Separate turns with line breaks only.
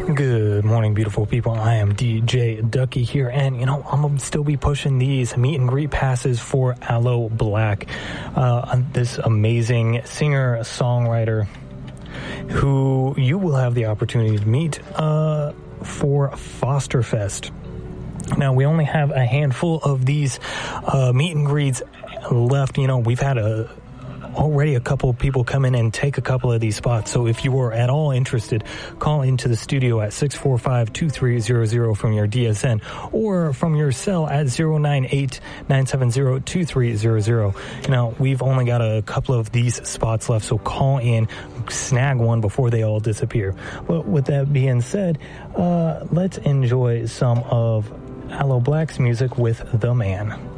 Good morning, beautiful people. I am DJ Ducky here, and I'm gonna still be pushing these meet and greet passes for Aloe Blacc, this amazing singer songwriter who you will have the opportunity to meet for Fosterfest. Now, we only have a handful of these meet and greets left. We've had already a couple of people come in and take a couple of these spots. So if you are at all interested, call into the studio at 645-2300 from your DSN or from your cell at 098-970-2300. We've only got a couple of these spots left, so call in, snag one before they all disappear. But with that being said, let's enjoy some of Aloe Blacc's music with The Man.